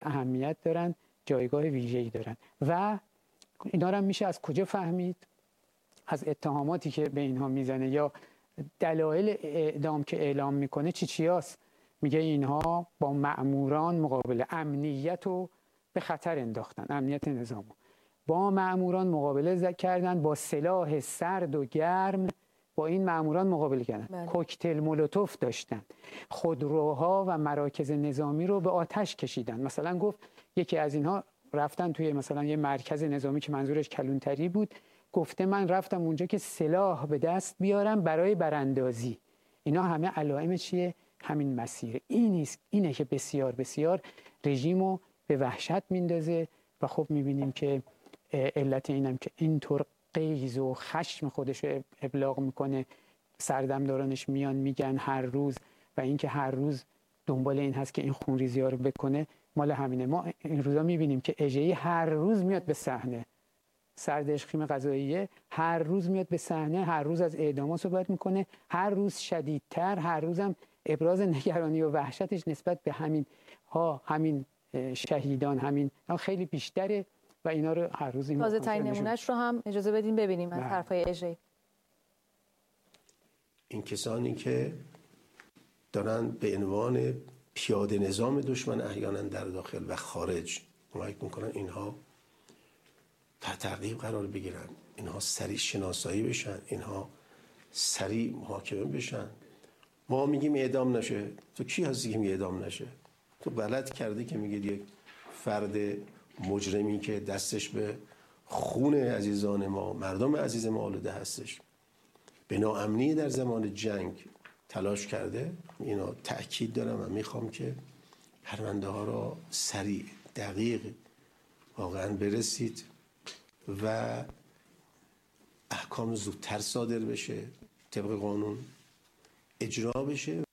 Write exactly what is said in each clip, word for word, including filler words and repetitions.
اهمیت دارن، جایگاه ویژه‌ای دارن. و اینا رو میشه از کجا فهمید؟ از اتهاماتی که به اینها میزنه یا دلایل اعدام که اعلام میکنه چی چیاست. میگه اینها با مأموران مقابله، امنیت رو به خطر انداختن، امنیت نظام با مأموران مقابله کردن، با سلاح سرد و گرم با این مأموران مقابله کردن. بله. کوکتل مولوتوف داشتن، خودروها و مراکز نظامی رو به آتش کشیدن. مثلا گفت یکی از اینها رفتن توی مثلا یه مرکز نظامی که منظورش کلانتری بود، گفته من رفتم اونجا که سلاح به دست بیارم برای براندازی. اینا همه علائم چیه؟ همین مسیر. این نیست، اینه که بسیار بسیار رژیمو به وحشت میندازه. و خب میبینیم که علت اینم که اینطور غیظ و خشم خودش رو ابلاغ میکنه، سردمدارانش میان میگن هر روز، و اینکه هر روز دنبال این هست که این خونریزی ها رو بکنه، مال همینه. ما این روزا میبینیم که اژه‌ای هر روز میاد به صحنه، سردشخیم قضاییه هر روز میاد به صحنه، هر روز از اعدامات صحبت میکنه، هر روز شدیدتر، هر روزم ابراز نگرانی و وحشتش نسبت به همین ها، همین شهیدان، همین خیلی بیشتره. و اینا رو هر روز این تازه ترین نمونهش رو هم اجازه بدین ببینیم از حرفای اژه‌ای. این کسانی که دارن به عنوان پیاده نظام دشمن احیانا در داخل و خارج کمک میکنن، اینها تحت تعقیب قرار بگیرن، اینها سریع شناسایی بشن، اینها سریع محاکمه بشن. ما میگیم اعدام نشه، تو کی هستی که میگه اعدام نشه؟ تو غلط کردی که میگی یک فرد مجرمی که دستش به خون عزیزان ما، مردم عزیز ما آلوده هستش، به ناامنی در زمان جنگ تلاش کرده. اینا تأکید دارم و میخوام که پرونده ها را سریع، دقیق واقعا برسید و احکام زودتر صادر بشه، طبق قانون اجرا بشه.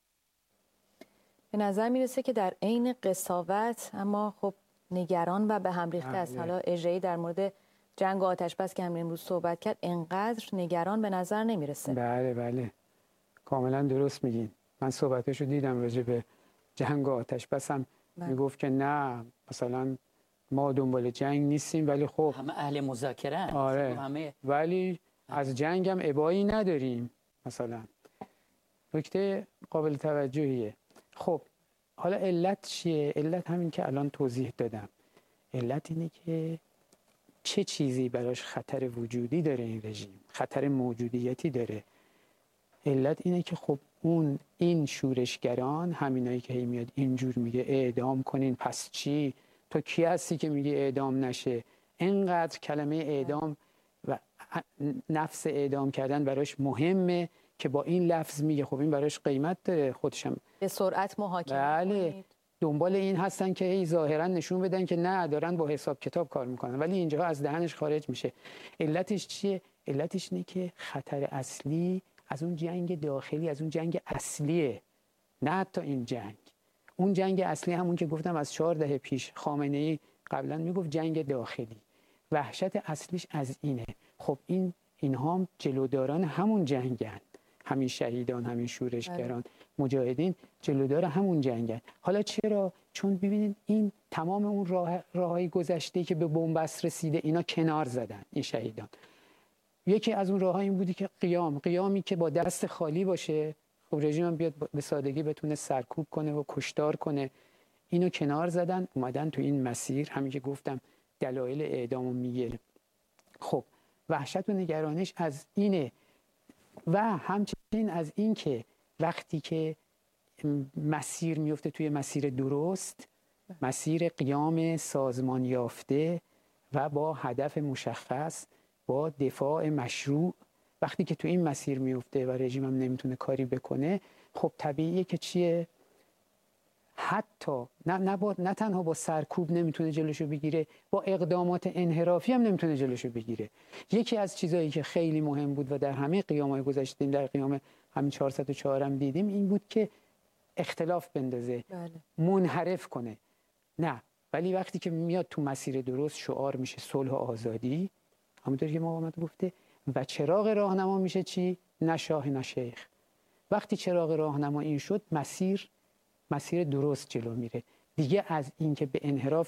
به نظر میرسه که در عین قساوت اما خب نگران و به هم ریخته است. حالا اژه‌ای در مورد جنگ و آتش بس که همین امروز صحبت کرد، انقدر نگران به نظر نمیرسه. بله بله کاملا درست میگین. من صحبتاشو دیدم راجع به جنگ و آتش بس هم میگفت که نه مثلا ما دنبال جنگ نیستیم، ولی خب همه اهل مذاکره. آره همه ولی از جنگ هم ابایی نداریم. مثلا نکته قابل توجهیه. خب حالا علت چیه؟ علت همین که الان توضیح دادم. علت اینه که چه چیزی براش خطر وجودی داره این رژیم، خطر موجودیتی داره. علت اینه که خب اون این شورشگران، همینایی که هی میاد اینجور میگه اعدام کنین، پس چی؟ تو کی هستی که میگه اعدام نشه؟ اینقدر کلمه اعدام و نفس اعدام کردن براش مهمه که با این لفظ میگه خب این براش قیمت داره. خودشم به سرعت محاکمه بله کنید. دنبال این هستن که ای ظاهرا نشون بدن که نه دارن با حساب کتاب کار میکنن، ولی اینجا از دهنش خارج میشه. علتش چیه؟ علتش اینه که خطر اصلی از اون جنگ داخلی، از اون جنگ اصلیه، نه حتی این جنگ. اون جنگ اصلی همون که گفتم از چهار دهه پیش خامنه‌ای قبلا میگفت جنگ داخلی، وحشت اصلیش از اینه. خب این اینها هم جلوداران همون جنگن، همین شهیدان، همین شورشگران، مجاهدین جلودار همون جنگن. حالا چرا؟ چون ببینید این تمام اون راه راههای گذشته که به بنبست رسیده اینا کنار زدن این شهیدان. یکی از اون راه‌ها این بودی که قیام، قیامی که با دست خالی باشه، خب رژیم هم بیاد به سادگی بتونه سرکوب کنه و کشتار کنه. اینو کنار زدن، اومدن تو این مسیر، همین که گفتم دلایل اعدامو میگه. خب وحشت و نگرانش از اینه و همچنین از این که وقتی که مسیر میفته توی مسیر درست، مسیر قیام سازمان یافته و با هدف مشخص، با دفاع مشروع، وقتی که تو این مسیر میفته و رژیم هم نمیتونه کاری بکنه، خب طبیعیه که چیه؟ حتی نه, نه, با، نه تنها با سرکوب نمیتونه جلوشو بگیره، با اقدامات انحرافی هم نمیتونه جلوشو بگیره. یکی از چیزایی که خیلی مهم بود و در همه قیام‌های گذشته، در قیام همین چهارصد و چهار هم دیدیم، این بود که اختلاف بندازه، بله. منحرف کنه. نه، ولی وقتی که میاد تو مسیر درست شعار میشه صلح و آزادی، همونطور که مقاومت گفته، و چراغ راهنما میشه چی؟ نه شاه نه شیخ. وقتی چراغ راهنما این شد، مسیر مسیر درست جلو میره. دیگه از اینکه به انحراف